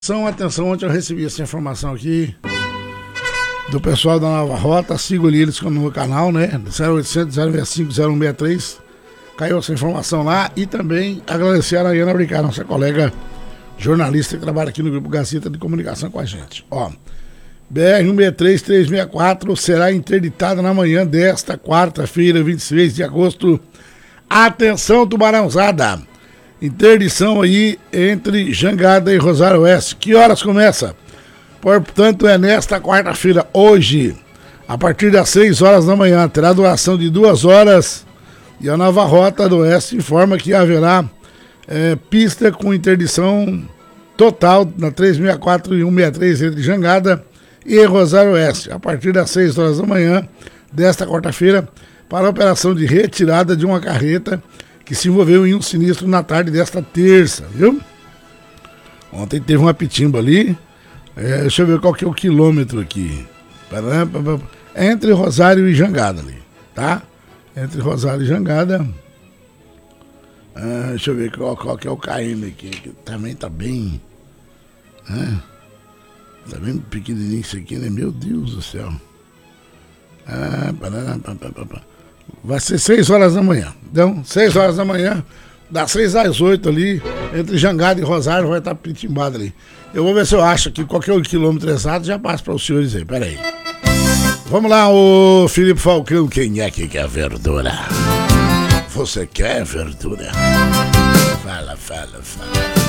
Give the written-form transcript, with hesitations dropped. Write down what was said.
Atenção, ontem eu recebi essa informação aqui do pessoal da Nova Rota. Sigo eles no canal, né? 0800 065 0163. Caiu essa informação lá. E também agradecer a Ana Bricar, nossa colega jornalista que trabalha aqui no Grupo Gazeta de Comunicação com a gente. Ó, BR-163-364 será interditada na manhã desta quarta-feira, 26 de agosto. Atenção, Tubarãozada! Interdição aí entre Jangada e Rosário Oeste. Que horas começa? Portanto, é nesta quarta-feira, hoje, a partir das 6 horas da manhã. Terá duração de 2 horas. E a Nova Rota do Oeste informa que haverá pista com interdição total na 364 e 163 entre Jangada e Rosário Oeste, a partir das 6 horas da manhã desta quarta-feira, para a operação de retirada de uma carreta que se envolveu em um sinistro na tarde desta terça, viu? Ontem teve uma pitimba ali. Deixa eu ver qual que é o quilômetro aqui. Entre Rosário e Jangada ali, tá? Entre Rosário e Jangada. Deixa eu ver qual que é o KM aqui, que também tá bem. Tá bem pequenininho isso aqui, né? Meu Deus do céu. Vai ser 6 horas da manhã. Então, 6 horas da manhã, das 6 às 8 ali, entre Jangada e Rosário, vai estar pitimbado ali. Eu vou ver se eu acho aqui qual que é o quilômetro exato, já passo para os senhores aí, peraí. Vamos lá, ô Felipe Falcão, quem é que quer verdura? Você quer verdura? Fala.